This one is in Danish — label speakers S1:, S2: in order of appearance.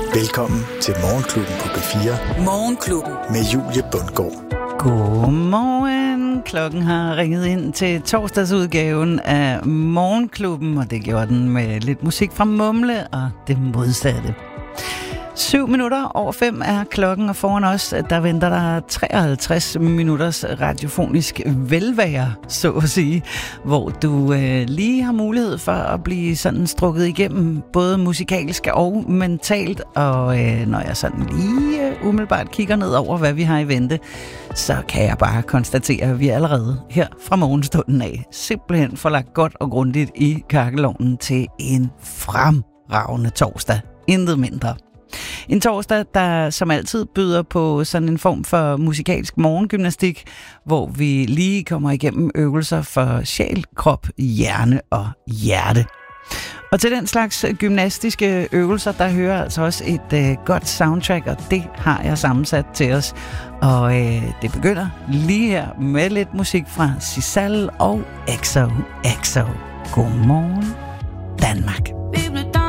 S1: Velkommen til Morgenklubben på P4.
S2: Morgenklubben.
S1: Med Julie Bundgaard.
S3: Godmorgen. Klokken har ringet ind til torsdagsudgaven af Morgenklubben, og det gjorde den med lidt musik fra Mumle og det modsatte. 7:05 er klokken, og foran os, der venter der 53 minutters radiofonisk velvære, så at sige, hvor du lige har mulighed for at blive sådan strukket igennem, både musikalsk og mentalt, og når jeg sådan lige umiddelbart kigger ned over, hvad vi har i vente, så kan jeg bare konstatere, at vi allerede her fra morgenstunden af simpelthen får lagt godt og grundigt i kakkelovnen til en fremragende torsdag. Intet mindre. En torsdag, der som altid byder på sådan en form for musikalsk morgengymnastik, hvor vi lige kommer igennem øvelser for sjæl, krop, hjerne og hjerte. Og til den slags gymnastiske øvelser, der hører altså også et godt soundtrack, og det har jeg sammensat til os. Og det begynder lige her med lidt musik fra Sisal og EXO. Godmorgen, Danmark.